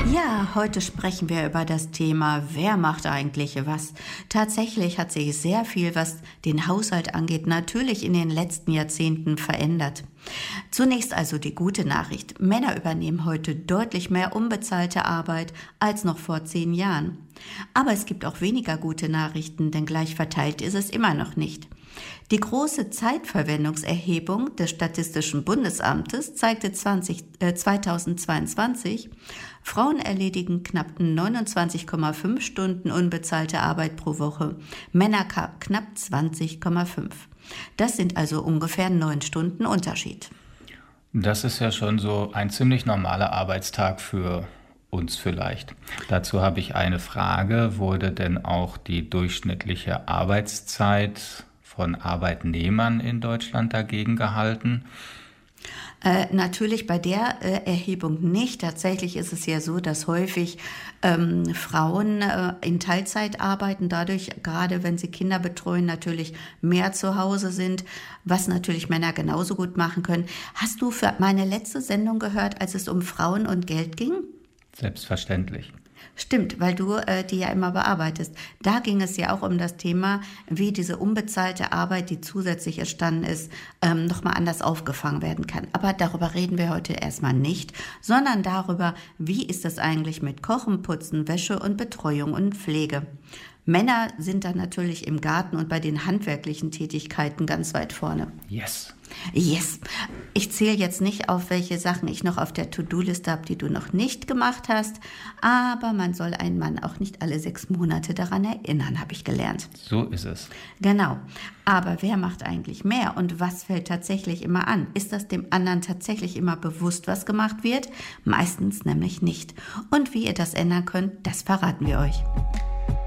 Ja, heute sprechen wir über das Thema, wer macht eigentlich was? Tatsächlich hat sich sehr viel, was den Haushalt angeht, natürlich in den letzten Jahrzehnten verändert. Zunächst also die gute Nachricht. Männer übernehmen heute deutlich mehr unbezahlte Arbeit als noch vor 10 Jahren. Aber es gibt auch weniger gute Nachrichten, denn gleich verteilt ist es immer noch nicht. Die große Zeitverwendungserhebung des Statistischen Bundesamtes zeigte 2022, Frauen erledigen knapp 29,5 Stunden unbezahlte Arbeit pro Woche, Männer knapp 20,5. Das sind also ungefähr 9 Stunden Unterschied. Das ist ja schon so ein ziemlich normaler Arbeitstag für uns vielleicht. Dazu habe ich eine Frage. Wurde denn auch die durchschnittliche Arbeitszeit von Arbeitnehmern in Deutschland dagegen gehalten? Natürlich bei der Erhebung nicht. Tatsächlich ist es ja so, dass häufig Frauen in Teilzeit arbeiten, dadurch, gerade wenn sie Kinder betreuen, natürlich mehr zu Hause sind, was natürlich Männer genauso gut machen können. Hast du für meine letzte Sendung gehört, als es um Frauen und Geld ging? Selbstverständlich. Stimmt, weil du die ja immer bearbeitest. Da ging es ja auch um das Thema, wie diese unbezahlte Arbeit, die zusätzlich entstanden ist, nochmal anders aufgefangen werden kann. Aber darüber reden wir heute erstmal nicht, sondern darüber, wie ist es eigentlich mit Kochen, Putzen, Wäsche und Betreuung und Pflege. Männer sind dann natürlich im Garten und bei den handwerklichen Tätigkeiten ganz weit vorne. Yes. Ich zähle jetzt nicht auf, welche Sachen ich noch auf der To-Do-Liste habe, die du noch nicht gemacht hast. Aber man soll einen Mann auch nicht alle 6 Monate daran erinnern, habe ich gelernt. So ist es. Genau. Aber wer macht eigentlich mehr und was fällt tatsächlich immer an? Ist das dem anderen tatsächlich immer bewusst, was gemacht wird? Meistens nämlich nicht. Und wie ihr das ändern könnt, das verraten wir euch.